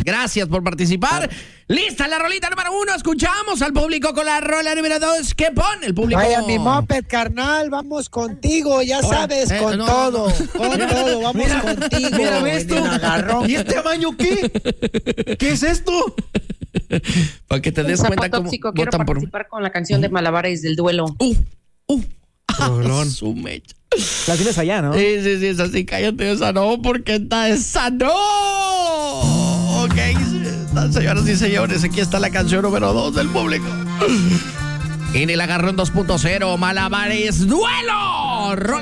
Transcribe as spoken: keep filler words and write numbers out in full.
Gracias por participar. Lista la rolita número uno. Escuchamos al público con la rola número dos. ¿Qué pone el público? Vaya mi moped, carnal. Vamos contigo, ya Ahora, sabes, eh, con no, todo. no, no. Con Mira, todo, vamos mira, contigo. mira, ¿ves tú? en el agarrón. ¿Y este tamaño qué? ¿Qué es esto? Para que te des Un cuenta sapo cómo tóxico, quiero votan por... participar con la canción de Malabares del Duelo. Uh, uh. Rolón. Su mecha. La tienes allá, ¿no? Sí, sí, sí, esa sí, cállate, esa no, porque está esa no. Ok, señoras y señores, aquí está la canción número dos del público. En el agarrón dos punto cero, Malabares Duelo.